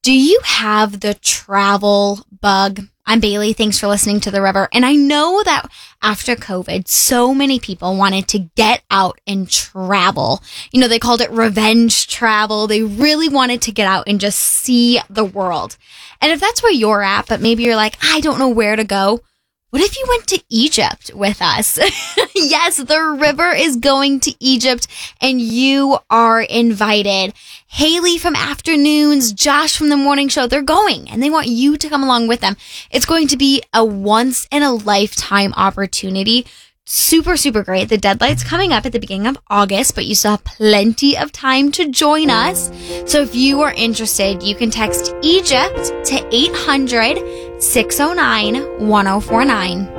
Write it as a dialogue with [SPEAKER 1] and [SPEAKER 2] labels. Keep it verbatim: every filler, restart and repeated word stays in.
[SPEAKER 1] Do you have the travel bug? I'm Bailey. Thanks for listening to The River. And I know that after COVID, so many people wanted to get out and travel. You know, they called it revenge travel. They really wanted to get out and just see the world. And if that's where you're at, but maybe you're like, I don't know where to go. What if you went to Egypt with us? Yes, The River is going to Egypt and you are invited. Haley from Afternoons, Josh from The Morning Show, they're going and they want you to come along with them. It's going to be a once in a lifetime opportunity. Super, super great. The deadline's coming up at the beginning of August, but you still have plenty of time to join us. So if you are interested, you can text Egypt to eight hundred, six oh nine, one oh four nine.